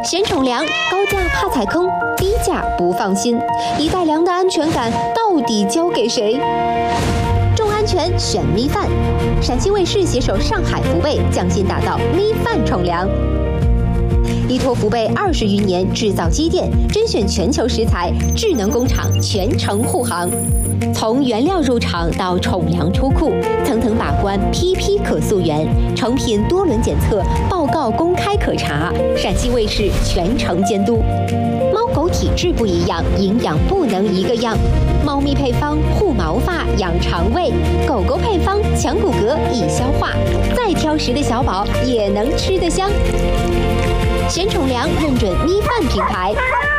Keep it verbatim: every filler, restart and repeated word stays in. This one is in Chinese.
选宠粮，高价怕踩坑，低价不放心，一袋粮的安全感到底交给谁？重安全选咪饭，陕西卫视携手上海福贝匠心打造咪饭宠粮。依托福贝二十余年制造积淀，甄选全球食材，智能工厂全程护航。从原料入场到宠粮出库，层层把关，批批可溯源，成品多轮检测，报告公开可查。陕西卫视全程监督。猫狗体质不一样，营养不能一个样。猫咪配方护毛发、养肠胃，狗狗配方强骨骼、易消化。再挑食的小宝也能吃得香。选宠粮认准咪饭品牌。